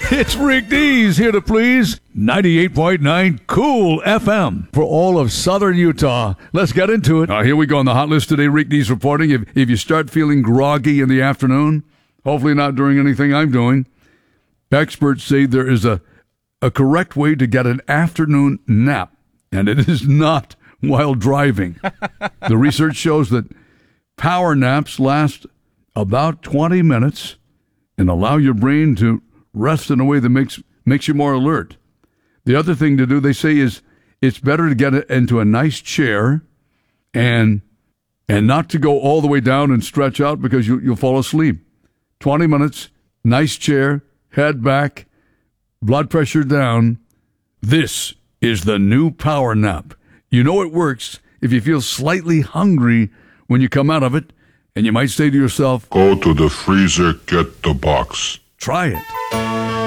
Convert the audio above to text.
It's Rick Dees here to please 98.9 Cool FM for all of southern Utah. Let's get into it. Here we go on the hot list today. Rick Dees reporting. If you start feeling groggy in the afternoon, hopefully not during anything I'm doing, experts say there is a correct way to get an afternoon nap, and it is not while driving. The research shows that power naps last about 20 minutes and allow your brain to rest in a way that makes you more alert. The other thing to do, they say, is it's better to get into a nice chair and not to go all the way down and stretch out because you'll fall asleep. 20 minutes, nice chair, head back, blood pressure down. This is the new power nap. You know it works if you feel slightly hungry when you come out of it, and you might say to yourself, "Go to the freezer, get the box." Try it.